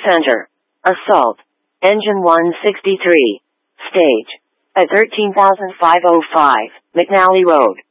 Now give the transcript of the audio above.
Center. Assault. Engine 163. Stage. At 13,505, McNally Road.